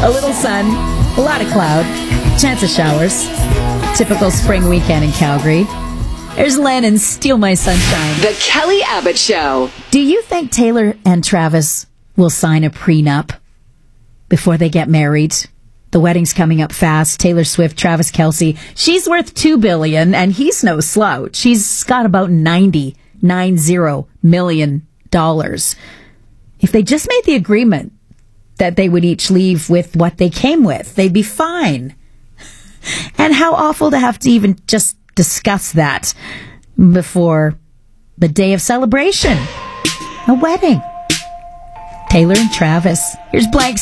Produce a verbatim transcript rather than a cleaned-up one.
A little sun, a lot of cloud, chance of showers. Typical spring weekend in Calgary. There's Len and Steal My Sunshine. The Kelly Abbott Show. Do you think Taylor and Travis will sign a prenup before they get married? The wedding's coming up fast. Taylor Swift, Travis Kelce. She's worth two billion dollars, and he's no slouch. She's got about ninety, nine zero million dollars. If they just made the agreement that they would each leave with what they came with, they'd be fine. And how awful to have to even just discuss that before the day of celebration. A wedding. Taylor and Travis. Here's Blank